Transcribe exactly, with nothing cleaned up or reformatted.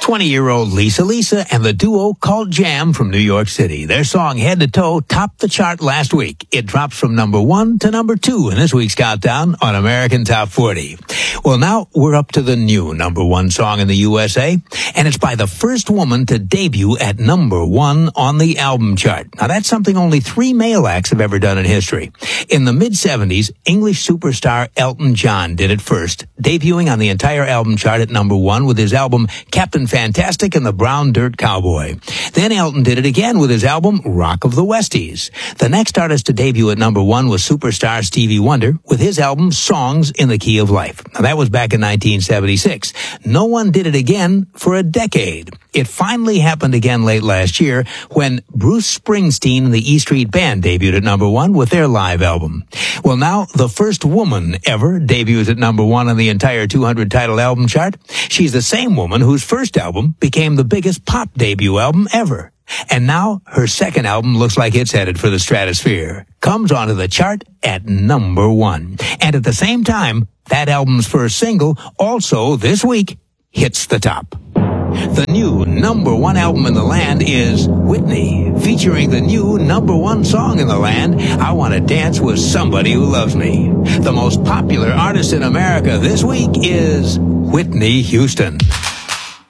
twenty-year-old Lisa Lisa and the duo called Jam from New York City. Their song Head to Toe topped the chart last week. It drops from number one to number two in this week's countdown on American Top forty. Well, now we're up to the new number one song in the U S A, and it's by the first woman to debut at number one on the album chart. Now, that's something only three male acts have ever done in history. In the mid-seventies, English superstar Elton John did it first, debuting on the entire album chart at number one with his album Captain Fantastic and the Brown Dirt Cowboy. Then Elton did it again with his album Rock of the Westies. The next artist to debut at number one was superstar Stevie Wonder with his album Songs in the Key of Life. Now, that was back in nineteen seventy-six. No one did it again for a decade. It finally happened again late last year when Bruce Springsteen and the E Street Band debuted at number one with their live album. Well, now the first woman ever debuts at number one on the entire two hundred title album chart. She's the same woman whose first album became the biggest pop debut album ever. And now her second album looks like it's headed for the stratosphere. Comes onto the chart at number one. And at the same time, that album's first single also this week hits the top. The new number one album in the land is Whitney, featuring the new number one song in the land, I Want to Dance with Somebody Who Loves Me. The most popular artist in America this week is Whitney Houston.